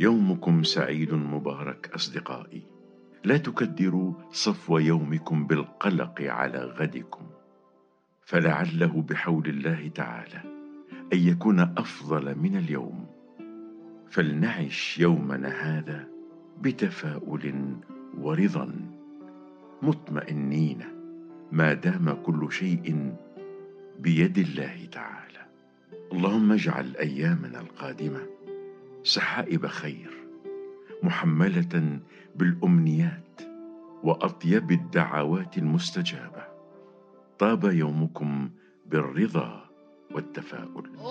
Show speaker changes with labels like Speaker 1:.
Speaker 1: يومكم سعيد مبارك أصدقائي. لا تكدروا صفو يومكم بالقلق على غدكم، فلعله بحول الله تعالى أن يكون أفضل من اليوم. فلنعش يومنا هذا بتفاؤل ورضا، مطمئنين ما دام كل شيء بيد الله تعالى. اللهم اجعل أيامنا القادمة سحائب خير، محملة بالأمنيات وأطيب الدعوات المستجابة. طاب يومكم بالرضا والتفاؤل.